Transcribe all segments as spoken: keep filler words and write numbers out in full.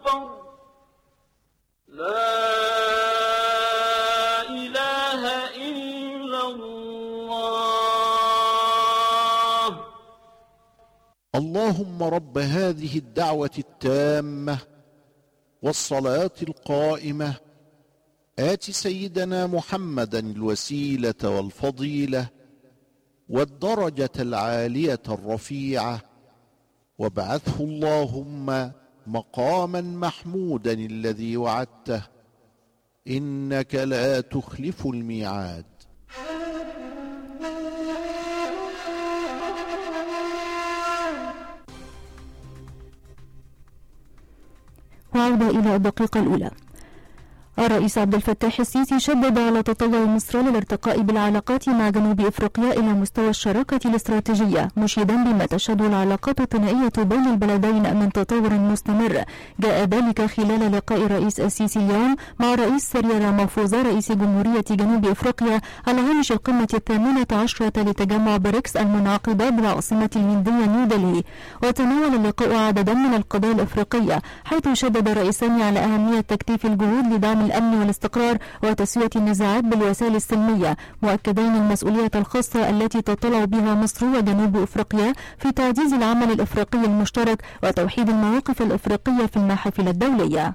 أكبر. لا إله إلا الله. اللهم رب هذه الدعوة التامة والصلاة القائمة آت سيدنا محمدا الوسيلة والفضيلة والدرجة العالية الرفيعة، وابعثه اللهم مقاما محمودا الذي وعدته، إنك لا تخلف الميعاد. وعودة إلى الدقيقة الأولى. الرئيس عبد الفتاح السيسي شدد على تطلع مصر للارتقاء بالعلاقات مع جنوب إفريقيا إلى مستوى الشراكة الاستراتيجية، مشيدا بما تشهد العلاقات الثنائية بين البلدين من تطور مستمر. جاء ذلك خلال لقاء الرئيس السيسي اليوم مع الرئيس سيريل رامافوزا رئيس جمهورية جنوب إفريقيا على هامش القمة الثامنة عشرة لتجمع بريكس المنعقدة بالعاصمة الهندية نيودلهي. وتناول اللقاء عددا من القضايا الإفريقية، حيث شدد الرئيسان على أهمية تكثيف الجهود لدعم الأمن والاستقرار وتسوية النزاعات بالوسائل السلمية، مؤكدين المسؤولية الخاصة التي تطلع بها مصر وجنوب أفريقيا في تعزيز العمل الإفريقي المشترك وتوحيد المواقف الإفريقية في المحافل الدولية.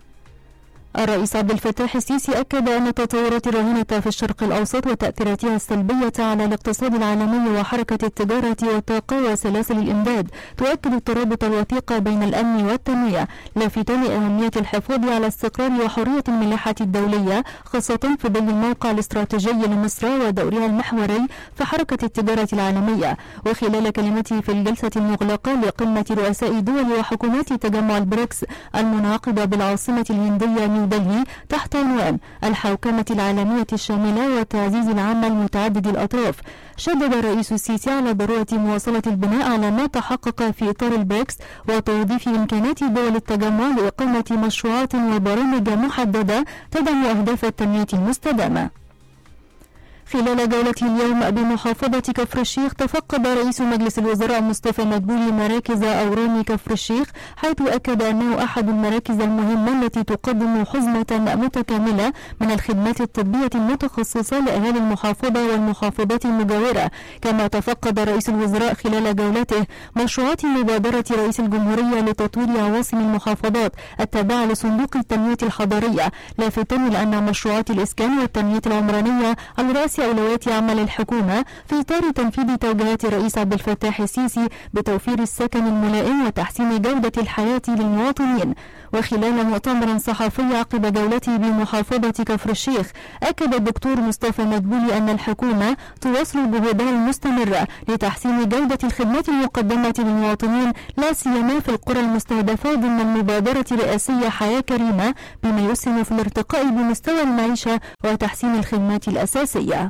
الرئيس عبد الفتاح السيسي أكد أن التطورات الراهنة في الشرق الأوسط وتأثيراتها السلبية على الاقتصاد العالمي وحركة التجارة والطاقة وسلاسل الإمداد تؤكد الترابط الوثيق بين الأمن والتنمية، لافتا لأهمية الحفاظ على استقرار وحرية الملاحة الدولية، خاصة في ظل الموقع الاستراتيجي لمصر ودورها المحوري في حركة التجارة العالمية. وخلال كلمته في الجلسة المغلقة لقمة رؤساء دول وحكومات تجمع البريكس المنعقدة بالعاصمة الهندية دلهي تحت عنوان الحوكمة العالمية الشاملة وتعزيز العمل متعدد الأطراف، شدد الرئيس السيسي على ضرورة مواصلة البناء على ما تحقق في إطار البريكس وتوظيف إمكانات دول التجمع لإقامة مشروعات وبرامج محددة تدعم أهداف التنمية المستدامة. خلال جولته اليوم بمحافظة كفر الشيخ، تفقد رئيس مجلس الوزراء مصطفى مدبولي مراكز أورام كفر الشيخ، حيث أكد أنه أحد المراكز المهمة التي تقدم حزمة متكاملة من الخدمات الطبية المتخصصة لأهالي المحافظة والمحافظات المجاورة. كما تفقد رئيس الوزراء خلال جولته مشروعات مبادرة رئيس الجمهورية لتطوير عواصم المحافظات التابعة لصندوق التنمية الحضرية، لافتا إلى أن مشروعات الإسكان والتنمية العمرانية على رأس أولويات عمل الحكومة في إطار تنفيذ توجيهات الرئيس عبد الفتاح السيسي بتوفير السكن الملائم وتحسين جودة الحياة للمواطنين. وخلال مؤتمر صحفي عقب جولته بمحافظة كفر الشيخ، أكد الدكتور مصطفى مدبولي أن الحكومة تواصل جهودها المستمرة لتحسين جودة الخدمات المقدمة للمواطنين، لا سيما في القرى المستهدفة ضمن المبادرة الرئاسية حياة كريمة، بما يسهم في الارتقاء بمستوى المعيشة وتحسين الخدمات الأساسية.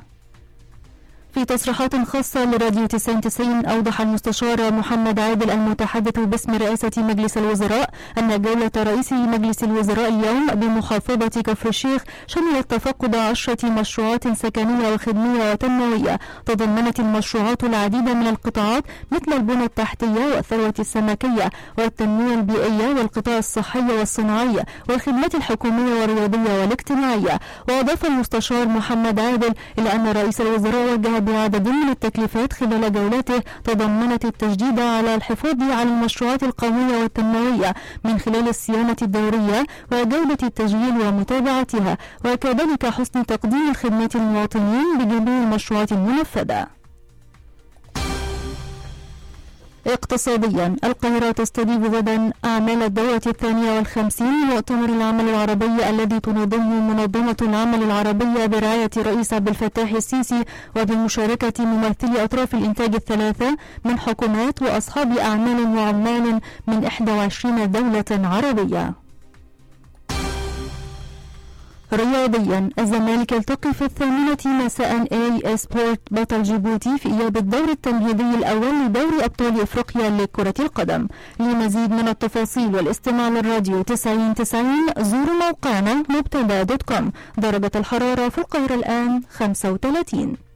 في تصريحات خاصة لراديو تسعين تسعين، أوضح المستشار محمد عادل المتحدث باسم رئاسة مجلس الوزراء أن جولة رئيس مجلس الوزراء اليوم بمحافظة كفر الشيخ شملت تفقد عشرة مشروعات سكنية وخدمية وتنموية. تضمنت المشروعات العديد من القطاعات مثل البنى التحتية والثروة السمكية والتنمية البيئية والقطاع الصحي والصناعي والخدمات الحكومية والرياضية والاجتماعية. وأضاف المستشار محمد عادل إلى أن رئيس الوزراء وجه بعدد من التكليفات خلال جولته تضمنت التشديد على الحفاظ على المشروعات القومية والتنموية من خلال الصيانة الدورية وجودة التشغيل ومتابعتها، وكذلك حسن تقديم الخدمات للمواطنين بجميع المشروعات المنفذة. اقتصاديا، القاهرة تستضيف غدا أعمال الدورة الثانية والخمسين لمؤتمر العمل العربي الذي تنظمه منظمة العمل العربية برعاية الرئيس عبد الفتاح السيسي وبمشاركة ممثلي أطراف الإنتاج الثلاثة من حكومات وأصحاب أعمال وعمال من إحدى وعشرين دولة عربية. رياضيا، الزمالك يلتقي في الثامنة مساء اي سبورت بطل جيبوتي في إياب الدور التمهيدي الأول لدوري أبطال إفريقيا لكرة القدم. لمزيد من التفاصيل والاستماع للراديو تسعين تسعين زوروا موقعنا مبتدا دوت كوم. درجة الحرارة في القاهرة الآن خمسة وثلاثين.